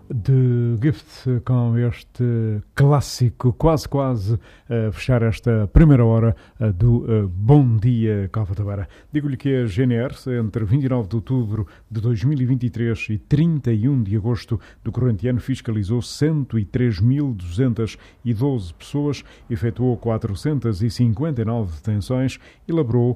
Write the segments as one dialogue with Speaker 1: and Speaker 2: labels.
Speaker 1: The Gift, com este clássico, quase a fechar esta primeira hora do Bom Dia Cova da Beira. Digo-lhe que a GNR, entre 29 de outubro de 2023 e 31 de agosto do corrente ano, fiscalizou 103.212 pessoas, efetuou 459 detenções, elaborou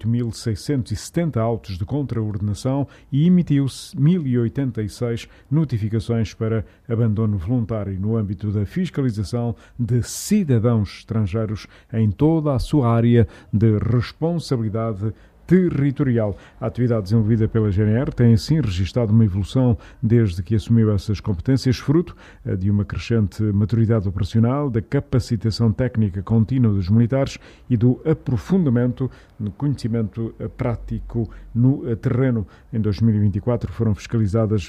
Speaker 1: 8.670 autos de contraordenação e emitiu 1.086 notificações para abandono voluntário no âmbito da fiscalização de cidadãos estrangeiros em toda a sua área de responsabilidade territorial. A atividade desenvolvida pela GNR tem assim registado uma evolução desde que assumiu essas competências, fruto de uma crescente maturidade operacional, da capacitação técnica contínua dos militares e do aprofundamento no conhecimento prático no terreno. Em 2024 foram fiscalizadas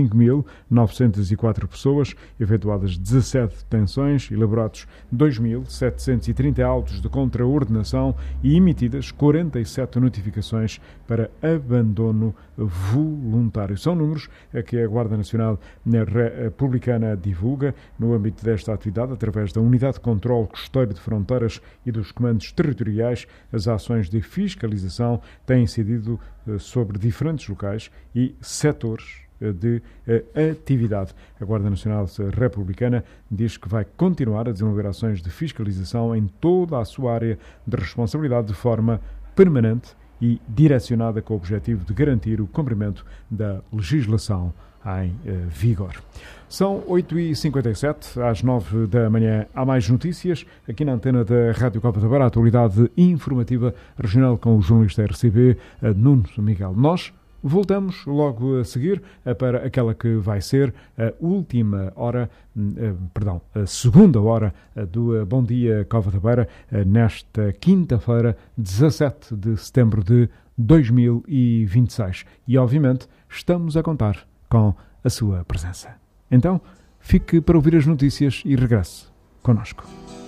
Speaker 1: 25.904 pessoas, efetuadas 17 detenções, elaborados 2.730 autos de contraordenação e emitidas 47 notificações para abandono voluntário. São números que a Guarda Nacional Republicana divulga no âmbito desta atividade, através da Unidade de Controlo Custódio de Fronteiras e dos Comandos Territoriais. As ações de fiscalização têm incidido sobre diferentes locais e setores de atividade. A Guarda Nacional Republicana diz que vai continuar a desenvolver ações de fiscalização em toda a sua área de responsabilidade de forma permanente e direcionada com o objetivo de garantir o cumprimento da legislação em vigor. São 8h57, às 9 da manhã. Há mais notícias aqui na antena da Rádio Cova da Beira, a atualidade informativa regional com o jornalista RCB, Nuno Miguel. Nós voltamos logo a seguir para aquela que vai ser a última hora, a segunda hora do Bom Dia Cova da Beira, nesta quinta-feira, 17 de setembro de 2026. E, obviamente, estamos a contar com a sua presença. Então, fique para ouvir as notícias e regresse connosco.